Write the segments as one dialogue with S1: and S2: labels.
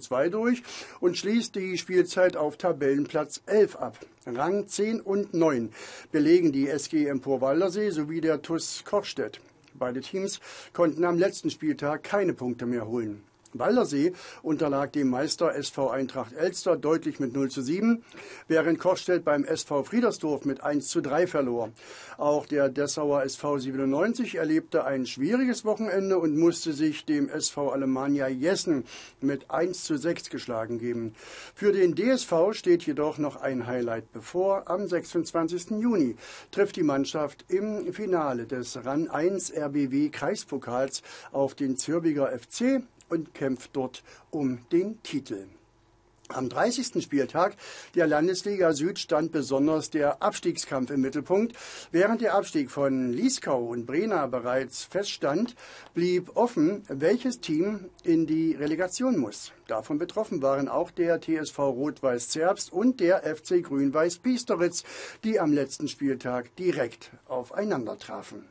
S1: 2 durch und schließt die Spielzeit auf Tabellenplatz 11 ab. Rang 10 und 9 belegen die SG Empor-Waldersee sowie der TuS Kochstedt. Beide Teams konnten am letzten Spieltag keine Punkte mehr holen. Waldersee unterlag dem Meister SV Eintracht Elster deutlich mit 0:7, während Kochstedt beim SV Friedersdorf mit 1:3 verlor. Auch der Dessauer SV 97 erlebte ein schwieriges Wochenende und musste sich dem SV Alemannia Jessen mit 1:6 geschlagen geben. Für den DSV steht jedoch noch ein Highlight bevor. Am 26. Juni trifft die Mannschaft im Finale des RAN 1 RBW Kreispokals auf den Zürbiger FC und kämpft dort um den Titel. Am 30. Spieltag der Landesliga Süd stand besonders der Abstiegskampf im Mittelpunkt. Während der Abstieg von Lieskau und Brena bereits feststand, blieb offen, welches Team in die Relegation muss. Davon betroffen waren auch der TSV Rot-Weiß Zerbst und der FC Grün-Weiß Piesteritz, die am letzten Spieltag direkt aufeinander trafen.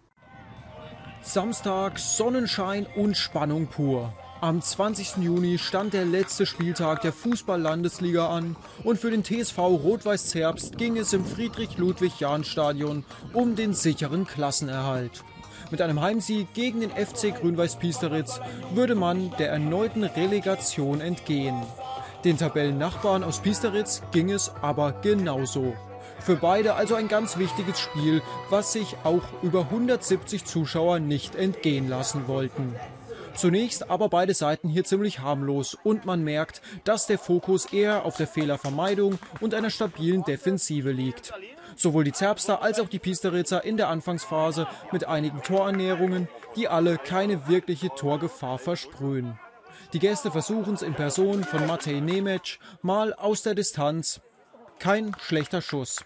S2: Samstag, Sonnenschein und Spannung pur. Am 20. Juni stand der letzte Spieltag der Fußball-Landesliga an und für den TSV Rot-Weiß Zerbst ging es im Friedrich-Ludwig-Jahn-Stadion um den sicheren Klassenerhalt. Mit einem Heimsieg gegen den FC Grün-Weiß Piesteritz würde man der erneuten Relegation entgehen. Den Tabellennachbarn aus Piesteritz ging es aber genauso. Für beide also ein ganz wichtiges Spiel, was sich auch über 170 Zuschauer nicht entgehen lassen wollten. Zunächst aber beide Seiten hier ziemlich harmlos und man merkt, dass der Fokus eher auf der Fehlervermeidung und einer stabilen Defensive liegt. Sowohl die Zerbster als auch die Piesteritzer in der Anfangsphase mit einigen Torannäherungen, die alle keine wirkliche Torgefahr versprühen. Die Gäste versuchen es in Person von Matej Nemec mal aus der Distanz. Kein schlechter Schuss.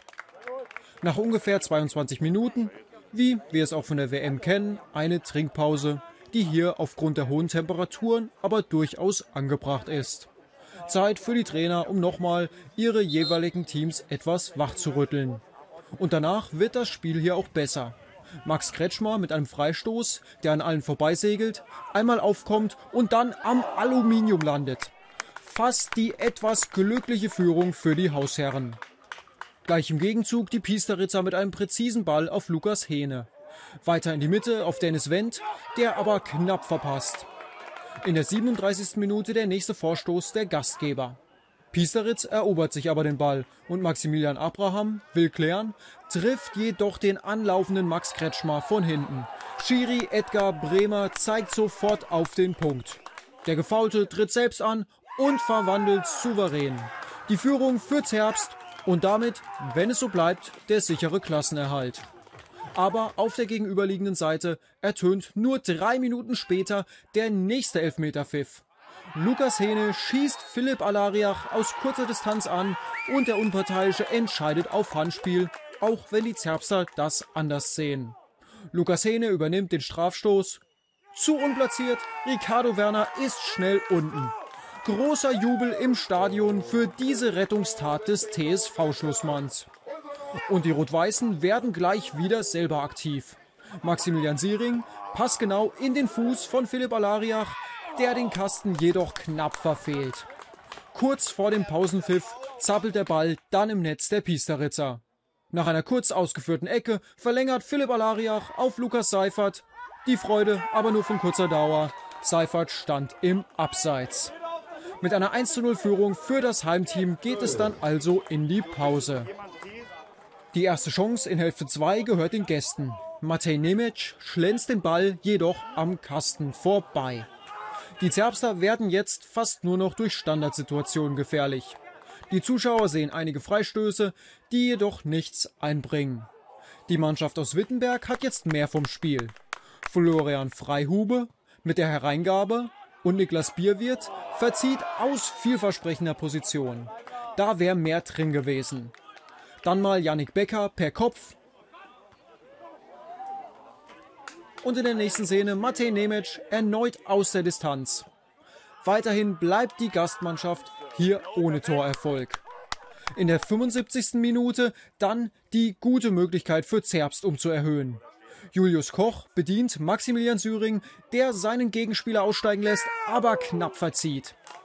S2: Nach ungefähr 22 Minuten, wie wir es auch von der WM kennen, eine Trinkpause, die hier aufgrund der hohen Temperaturen aber durchaus angebracht ist. Zeit für die Trainer, um nochmal ihre jeweiligen Teams etwas wachzurütteln. Und danach wird das Spiel hier auch besser. Max Kretschmer mit einem Freistoß, der an allen vorbeisegelt, einmal aufkommt und dann am Aluminium landet. Fast die etwas glückliche Führung für die Hausherren. Gleich im Gegenzug die Piesteritzer mit einem präzisen Ball auf Lukas Hehne. Weiter in die Mitte auf Dennis Wendt, der aber knapp verpasst. In der 37. Minute der nächste Vorstoß der Gastgeber. Piesteritz erobert sich aber den Ball und Maximilian Abraham will klären, trifft jedoch den anlaufenden Max Kretschmer von hinten. Schiri Edgar Bremer zeigt sofort auf den Punkt. Der Gefaulte tritt selbst an und verwandelt souverän. Die Führung für Zerbst und damit, wenn es so bleibt, der sichere Klassenerhalt. Aber auf der gegenüberliegenden Seite ertönt nur 3 Minuten später der nächste Elfmeterpfiff. Lukas Hehne schießt Philipp Alariach aus kurzer Distanz an und der Unparteiische entscheidet auf Handspiel, auch wenn die Zerbster das anders sehen. Lukas Hehne übernimmt den Strafstoß. Zu unplatziert, Ricardo Werner ist schnell unten. Großer Jubel im Stadion für diese Rettungstat des TSV-Schlussmanns. Und die Rot-Weißen werden gleich wieder selber aktiv. Maximilian Siering passgenau in den Fuß von Philipp Alariach, der den Kasten jedoch knapp verfehlt. Kurz vor dem Pausenpfiff zappelt der Ball dann im Netz der Piesteritzer. Nach einer kurz ausgeführten Ecke verlängert Philipp Alariach auf Lukas Seifert. Die Freude aber nur von kurzer Dauer. Seifert stand im Abseits. Mit einer 1:0 für das Heimteam geht es dann also in die Pause. Die erste Chance in Hälfte 2 gehört den Gästen. Matej Nemec schlänzt den Ball jedoch am Kasten vorbei. Die Zerbster werden jetzt fast nur noch durch Standardsituationen gefährlich. Die Zuschauer sehen einige Freistöße, die jedoch nichts einbringen. Die Mannschaft aus Wittenberg hat jetzt mehr vom Spiel. Florian Freihube mit der Hereingabe und Niklas Bierwirt verzieht aus vielversprechender Position. Da wäre mehr drin gewesen. Dann mal Yannick Becker per Kopf. Und in der nächsten Szene Matej Nemec erneut aus der Distanz. Weiterhin bleibt die Gastmannschaft hier ohne Torerfolg. In der 75. Minute dann die gute Möglichkeit für Zerbst, um zu erhöhen. Julius Koch bedient Maximilian Siering, der seinen Gegenspieler aussteigen lässt, aber knapp verzieht.